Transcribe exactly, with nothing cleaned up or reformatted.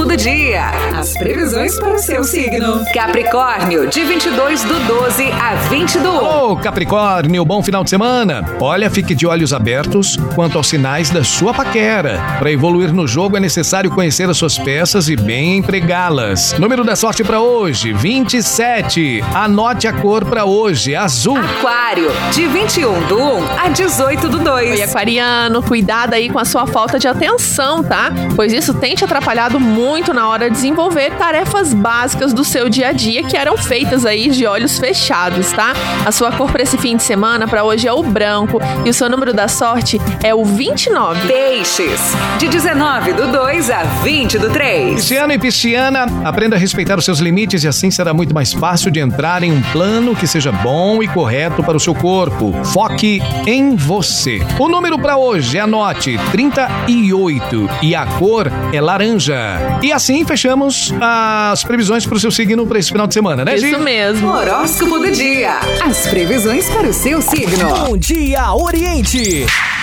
do dia. As previsões para o seu signo. Capricórnio, de vinte e dois do doze a vinte do um. Ô, Capricórnio, bom final de semana. Olha, fique de olhos abertos quanto aos sinais da sua paquera. Para evoluir no jogo é necessário conhecer as suas peças e bem empregá-las. Número da sorte para hoje, vinte e sete. Anote a cor para hoje, azul. Aquário, de vinte e um do um a dezoito do dois. Oi, aquariano, cuidado aí com a sua falta de atenção, tá? Pois isso tem te atrapalhado muito na hora de desenvolver tarefas básicas do seu dia a dia que eram feitas aí de olhos fechados, tá? A sua cor para esse fim de semana para hoje é o branco e o seu número da sorte é o vinte e nove. Peixes, de dezenove do dois a vinte do três. Pisciano e pisciana, aprenda a respeitar os seus limites e assim será muito mais fácil de entrar em um plano que seja bom e correto para o seu corpo. Foque em você. O número para hoje, anote, trinta e oito e a cor é laranja. E assim fechamos as previsões para o seu signo para esse final de semana, né, Gi? Isso mesmo. Horóscopo do dia. As previsões para o seu signo. Bom Dia Oriente.